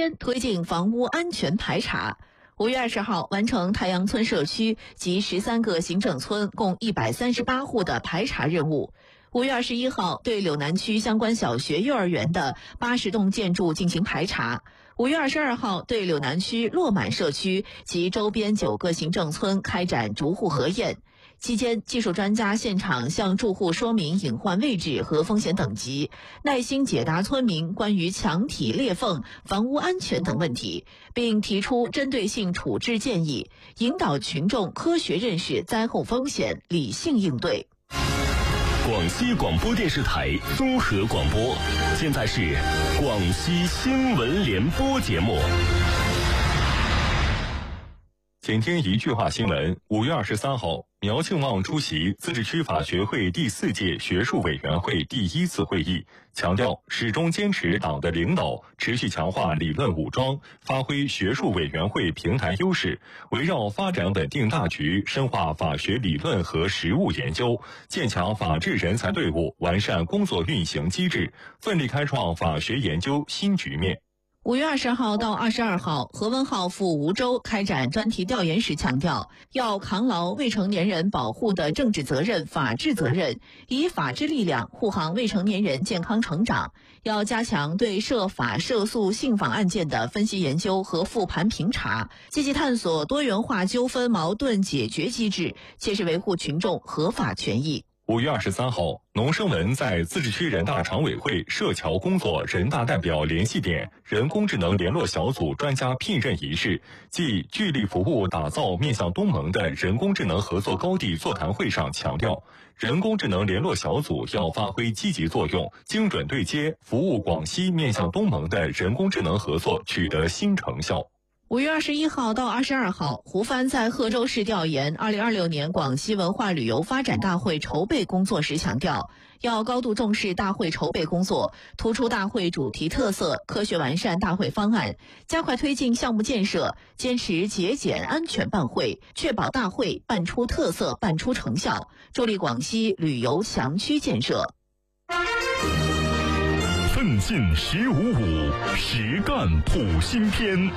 天推进房屋安全排查。5月20号完成太阳村社区及13个行政村共138户的排查任务。5月21号对柳南区相关小学、幼儿园的80栋建筑进行排查。5月22号对柳南区落满社区及周边9个行政村开展逐户核验。期间，技术专家现场向住户说明隐患位置和风险等级，耐心解答村民关于墙体裂缝、房屋安全等问题，并提出针对性处置建议，引导群众科学认识灾后风险，理性应对。 广西广播电视台综合广播，现在是广西新闻联播节目。 请听一句话新闻。5月23号，苗庆旺出席自治区法学会第4届学术委员会第1次会议，强调始终坚持党的领导，持续强化理论武装，发挥学术委员会平台优势，围绕发展稳定大局，深化法学理论和实务研究，建强法治人才队伍，完善工作运行机制，奋力开创法学研究新局面。 5月20号到22号，何文浩赴梧州开展专题调研时强调，要扛牢未成年人保护的政治责任、法治责任，以法治力量护航未成年人健康成长。要加强对涉法涉诉性访案件的分析研究和复盘评查，积极探索多元化纠纷矛盾解决机制，切实维护群众合法权益。 5月23号，农生文在自治区人大常委会涉侨工作人大代表联系点人工智能联络小组专家聘任仪式暨聚力服务打造面向东盟的人工智能合作高地座谈会上强调，人工智能联络小组要发挥积极作用，精准对接，服务广西面向东盟的人工智能合作取得新成效。 5月21号到22号，胡帆在贺州市调研2026年广西文化旅游发展大会筹备工作时强调，要高度重视大会筹备工作，突出大会主题特色，科学完善大会方案，加快推进项目建设，坚持节俭安全办会，确保大会办出特色、办出成效，助力广西旅游强区建设。 奋进155，实干普新篇。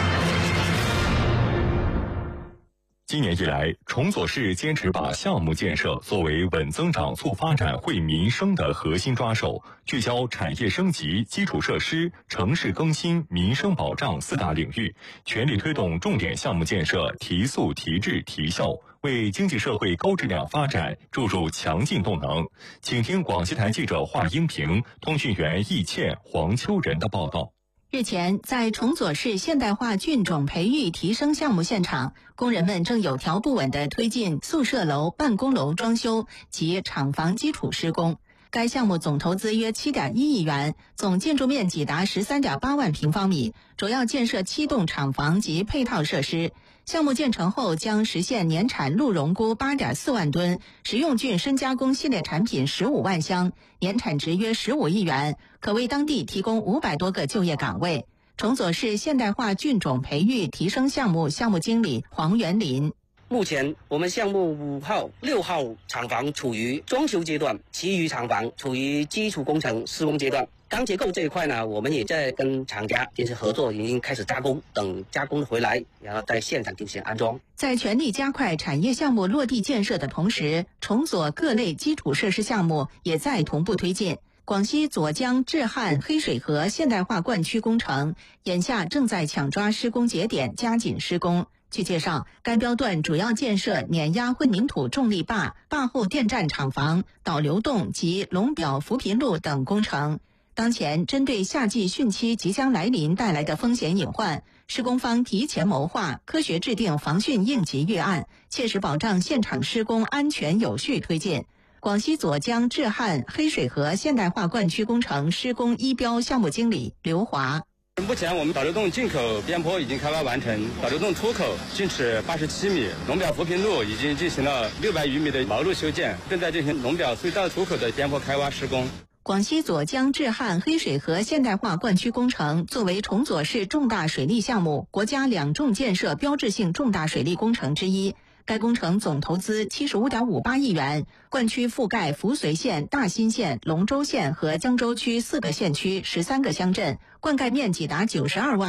今年以来，崇左市坚持把项目建设作为稳增长、促发展、惠民生的核心抓手，聚焦产业升级、基础设施、城市更新、民生保障4大领域，全力推动重点项目建设提速、提质、提效，为经济社会高质量发展注入强劲动能。请听广西台记者华英平、通讯员易倩、黄秋仁的报道。 日前，在崇左市现代化菌种培育提升项目现场，工人们正有条不紊地推进宿舍楼、办公楼装修及厂房基础施工。该项目总投资约7.1亿元，总建筑面积达13.8万平方米，主要建设7栋厂房及配套设施。项目建成后将实现年产鹿茸菇8.4万吨，食用菌深加工系列产品15万箱，年产值约15亿元，可为当地提供500多个就业岗位。崇左市现代化菌种培育提升项目项目经理黄元林。 目前我们项目5号、6号厂房处于装修阶段，其余厂房处于基础工程施工阶段。钢结构这一块呢，我们也在跟厂家进行合作，已经开始加工，等加工回来，然后在现场进行安装。 在全力加快产业项目落地建设的同时，崇左各类基础设施项目也在同步推进。广西左江治汉黑水河现代化灌区工程眼下正在抢抓施工节点，加紧施工。据介绍，该标段主要建设碾压混凝土重力坝、坝后电站厂房、导流洞及龙表扶贫路等工程。当前，针对夏季汛期即将来临带来的风险隐患，施工方提前谋划，科学制定防汛应急预案，切实保障现场施工安全有序推进。广西左江治汉黑水河现代化灌区工程施工一标项目经理刘华。 目前我们导流洞进口边坡已经开挖完成，导流洞出口径尺87米，龙表扶贫路已经进行了600余米的毛路修建，正在进行龙表隧道出口的边坡开挖施工。 广西左江治汉黑水河现代化灌区工程作为崇左市重大水利项目、国家2重建设标志性重大水利工程之一。该工程总投资75.58亿元，灌区覆盖扶绥县、大新县、龙州县和江州区4个县区13个乡镇，灌溉面积达92万。